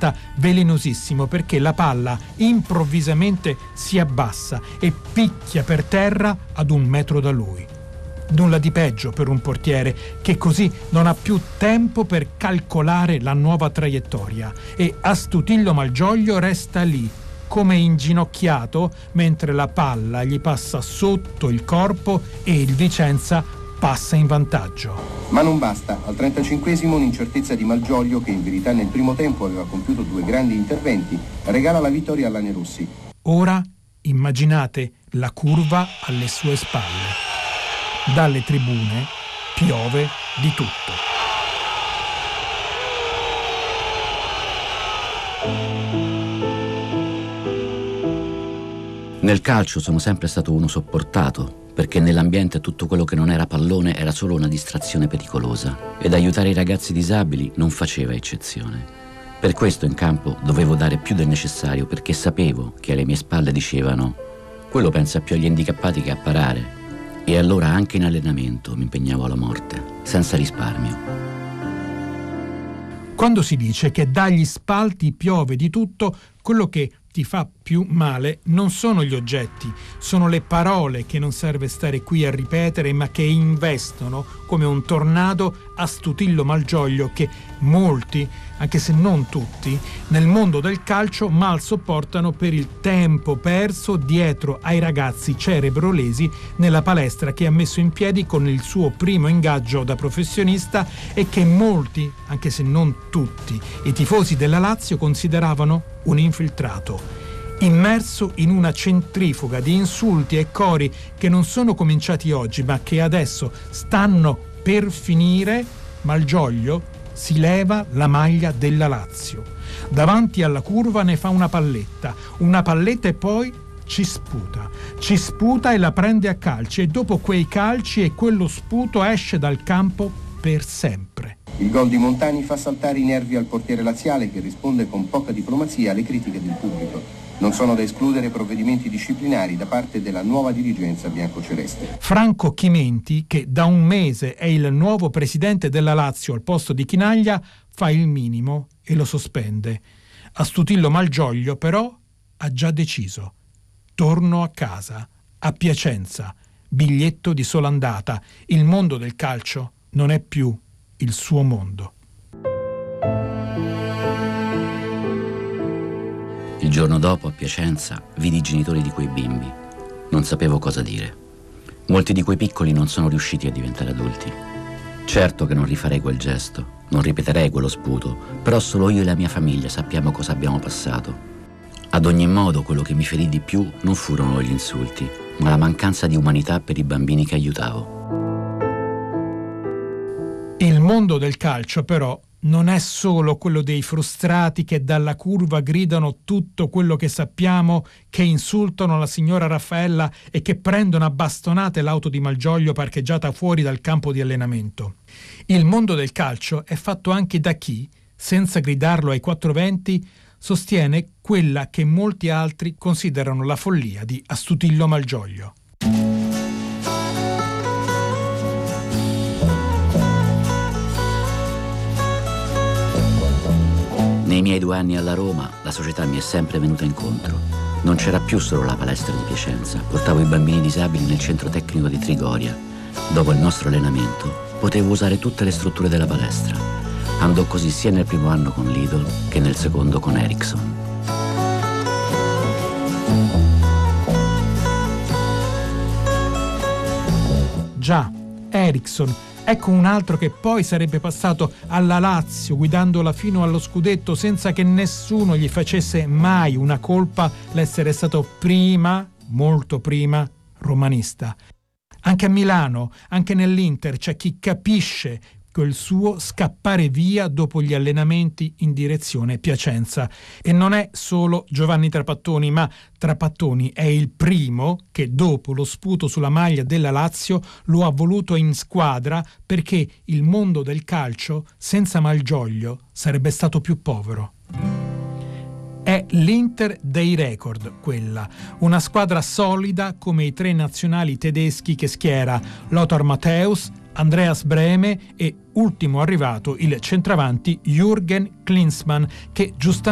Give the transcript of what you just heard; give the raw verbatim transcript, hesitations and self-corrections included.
diventa velenosissimo perché la palla improvvisamente si abbassa e picchia per terra ad un metro da lui. Nulla di peggio per un portiere che così non ha più tempo per calcolare la nuova traiettoria e Astutillo Malgioglio resta lì come inginocchiato mentre la palla gli passa sotto il corpo e il Vicenza passa in vantaggio. Ma non basta. Al trentacinquesimo un'incertezza di Malgioglio, che in verità nel primo tempo aveva compiuto due grandi interventi, regala la vittoria alla Nerossi. Ora immaginate la curva alle sue spalle. Dalle tribune piove di tutto. Nel calcio sono sempre stato uno sopportato, perché nell'ambiente tutto quello che non era pallone era solo una distrazione pericolosa, ed aiutare i ragazzi disabili non faceva eccezione. Per questo in campo dovevo dare più del necessario, perché sapevo che alle mie spalle dicevano «quello pensa più agli handicappati che a parare». E allora anche in allenamento mi impegnavo alla morte, senza risparmio. Quando si dice che dagli spalti piove di tutto, quello che ti fa più male non sono gli oggetti, sono le parole che non serve stare qui a ripetere, ma che investono come un tornado Astutillo Malgioglio che molti, anche se non tutti, nel mondo del calcio mal sopportano per il tempo perso dietro ai ragazzi cerebrolesi nella palestra che ha messo in piedi con il suo primo ingaggio da professionista e che molti, anche se non tutti, i tifosi della Lazio consideravano un infiltrato, immerso in una centrifuga di insulti e cori che non sono cominciati oggi ma che adesso stanno per finire. Malgioglio si leva la maglia della Lazio. Davanti alla curva ne fa una palletta, una palletta e poi ci sputa. Ci sputa e la prende a calci e dopo quei calci e quello sputo esce dal campo per sempre. Il gol di Montani fa saltare i nervi al portiere laziale, che risponde con poca diplomazia alle critiche del pubblico. Non sono da escludere provvedimenti disciplinari da parte della nuova dirigenza biancoceleste. Franco Chimenti, che da un mese è il nuovo presidente della Lazio al posto di Chinaglia, fa il minimo e lo sospende. Astutillo Malgioglio però ha già deciso. Torno a casa, a Piacenza, biglietto di sola andata. Il mondo del calcio non è più il suo mondo. Il giorno dopo a Piacenza vidi i genitori di quei bimbi. Non sapevo cosa dire. Molti di quei piccoli non sono riusciti a diventare adulti. Certo che non rifarei quel gesto, non ripeterei quello sputo, però solo io e la mia famiglia sappiamo cosa abbiamo passato. Ad ogni modo, quello che mi ferì di più non furono gli insulti, ma la mancanza di umanità per i bambini che aiutavo. Il mondo del calcio, però, non è solo quello dei frustrati che dalla curva gridano tutto quello che sappiamo, che insultano la signora Raffaella e che prendono a bastonate l'auto di Malgioglio parcheggiata fuori dal campo di allenamento. Il mondo del calcio è fatto anche da chi, senza gridarlo ai quattro venti, sostiene quella che molti altri considerano la follia di Astutillo Malgioglio. Nei miei due anni alla Roma, la società mi è sempre venuta incontro. Non c'era più solo la palestra di Piacenza, portavo i bambini disabili nel centro tecnico di Trigoria. Dopo il nostro allenamento, potevo usare tutte le strutture della palestra. Andò così sia nel primo anno con Lidl che nel secondo con Ericsson. Già, Ericsson. Ecco un altro che poi sarebbe passato alla Lazio guidandola fino allo scudetto senza che nessuno gli facesse mai una colpa l'essere stato prima, molto prima, romanista. Anche a Milano, anche nell'Inter c'è chi capisce quel suo scappare via dopo gli allenamenti in direzione Piacenza. E non è solo Giovanni Trapattoni, ma Trapattoni è il primo che dopo lo sputo sulla maglia della Lazio lo ha voluto in squadra perché il mondo del calcio senza Malgioglio sarebbe stato più povero. È l'Inter dei record, quella. Una squadra solida come i tre nazionali tedeschi che schiera Lothar Matthäus, Andreas Brehme e ultimo arrivato il centravanti Jürgen Klinsmann, che giustamente